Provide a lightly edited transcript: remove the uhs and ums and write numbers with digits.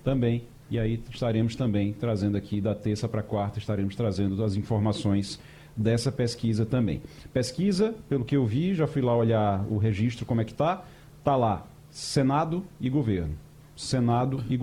Também. E aí estaremos também trazendo aqui, da terça para quarta, estaremos trazendo as informações dessa pesquisa também. Pesquisa, pelo que eu vi, já fui lá olhar o registro, como é que está. Está lá, Senado e governo. Senado e